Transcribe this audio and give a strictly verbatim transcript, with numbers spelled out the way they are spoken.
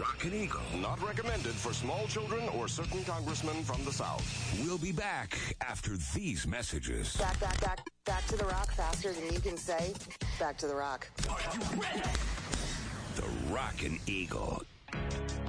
Rockin' Eagle. Not recommended for small children or certain congressmen from the South. We'll be back after these messages. Back, back, back, back to the rock faster than you can say. Back to the rock. Are you ready? The Rockin' Eagle.